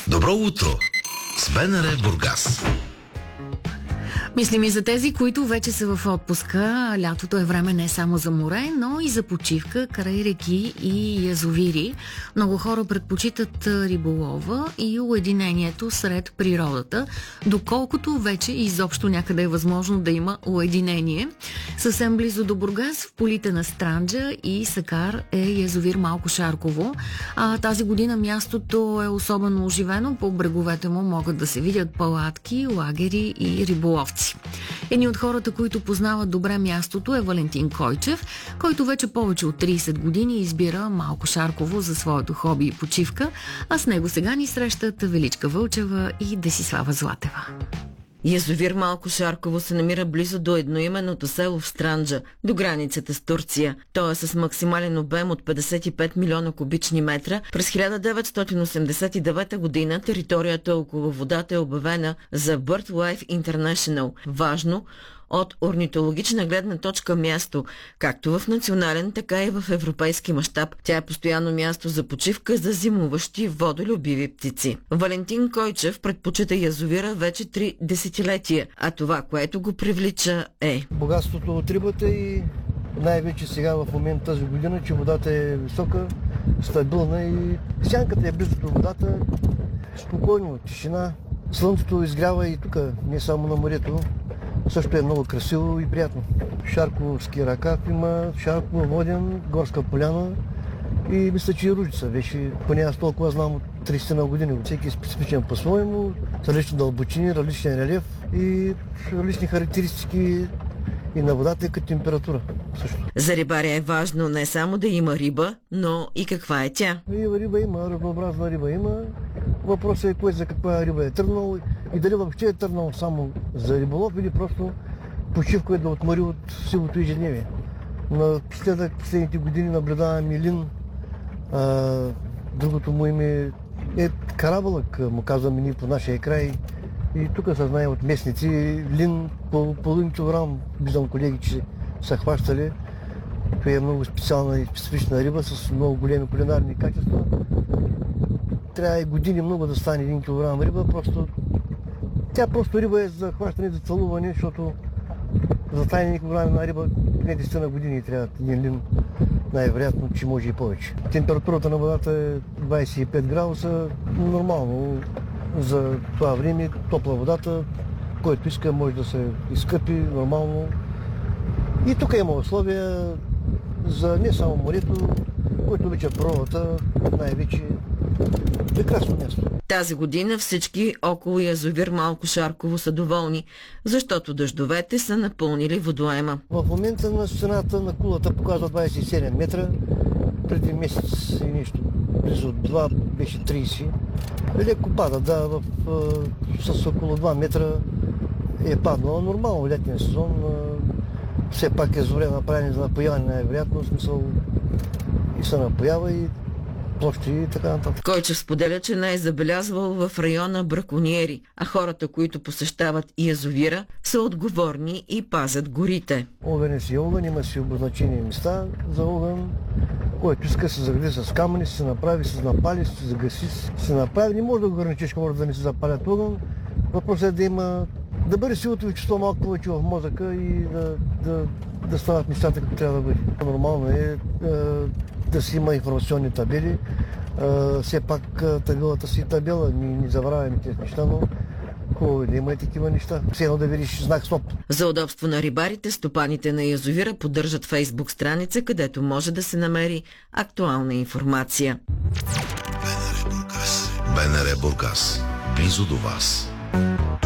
Добро утро с БНР Бургас. Мислим и за тези, които вече са в отпуска. Лятото е време не само за море, но и за почивка край реки и язовири. Много хора предпочитат риболова и уединението сред природата, доколкото вече изобщо някъде е възможно да има уединение. Съвсем близо до Бургас, в полите на Странджа и Сакар е язовир Малко Шарково. Тази година мястото е особено оживено. По бреговете му могат да се видят палатки, лагери и риболовци. Едни от хората, които познават добре мястото, е Валентин Койчев, който вече повече от 30 години избира Малко Шарково за своето хоби и почивка, а с него сега ни срещат Величка Вълчева и Десислава Златева. Язовир Малко Шарково се намира близо до едноименното село в Странджа, до границата с Турция. То е с максимален обем от 55 милиона кубични метра. През 1989 година територията около водата е обявена за BirdLife International. Важно от орнитологична гледна точка място, както в национален, така и в европейски мащаб. Тя е постоянно място за почивка за зимуващи водолюбиви птици. Валентин Койчев предпочита язовира вече 3 десетилетия, а това, което го привлича, е богатството от рибата и най-вече сега в момента тази година, че водата е висока, стабилна и сянката е близо до водата, спокойно, тишина. Слънцето изгрява и тук, не само на морето. Също е много красиво и приятно. Шарковски ръкав има, Шарково, Воден, Горска поляна и мисля, че и Ружица беше, поне аз толкова знам от 30 на години. Всеки е специфичен по-своему, с различни дълбочини, различен релеф и различни характеристики и на водата, и като температура също. За рибаря е важно не само да има риба, но и каква е тя. Риба има, разнообразна риба има. Въпросът е кой за каква риба е тръгнал и дали въобще е тръгнал само за риболов или просто почивка е да отмори от сивото ежедневие. Напоследък, последните години наблюдавам и лин. Другото му име е карабалък, му казваме ние по нашия край. И тук се знае от местници, лин по половин килограм, виждам колеги, че са хващали. Това е много специална и специфична риба с много големи кулинарни качества. Трябва и години много да стане 1 килограм риба, тя просто риба е за хващане, за целуване, защото за стане 1 килограм на риба не 10 на години трябва един лин, най-вероятно, че може и повече. Температурата на водата е 25 градуса, нормално за това време, топла водата, който иска може да се изкъпи нормално. И тук има условия за не само морето, който обича природата, най-вече прекрасно място. Тази година всички около язовир Малко Шарково са доволни, защото дъждовете са напълнили водоема. В момента на стената на кулата показва 27 метра, преди месец и нещо, близо 2 беше 30. Леко пада, да, с около 2 метра е паднало. Нормално летния сезон, все пак е зоря направени за напояване, най-вероятно, в смисъл и се напоява и площи и така нататък. Койчев споделя, че не е забелязвал в района бракониери, а хората, които посещават язовира, са отговорни и пазят горите. Огън си огън, има си обозначени места за огън. Който иска се загади с камъни, се направи, се напали, се загаси, се направи. Не може да го ограничиш, може да не се запалят огън. Въпросът е да бъде силото вещество малко повече в мозъка и да стават нещата като трябва да бъде. Нормално е да си има информационни табели. Все пак табелата си табела, не забравяме тези неща, но хубаво е да има и такива неща. Все едно да видиш знак стоп. За удобство на рибарите, стопаните на язовира поддържат фейсбук страница, където може да се намери актуална информация. БНР Бургас. Близо до вас.